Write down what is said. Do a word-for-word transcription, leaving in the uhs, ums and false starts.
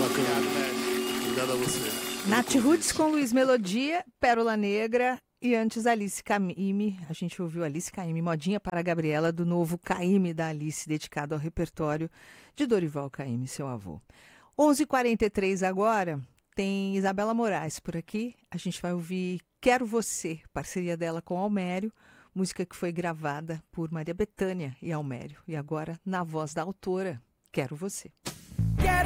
Obrigado, mestre. Obrigado a você. Nath Roots com Luiz Melodia, Pérola Negra e antes Alice Caymmi. A gente ouviu Alice Caymmi, Modinha para a Gabriela, do novo Caymmi da Alice, dedicado ao repertório de Dorival Caymmi, seu avô. onze e quarenta e três agora, tem Isabela Moraes por aqui. A gente vai ouvir Quero Você, parceria dela com Almério, música que foi gravada por Maria Bethânia e Almério. E agora, na voz da autora, Quero Você. Quero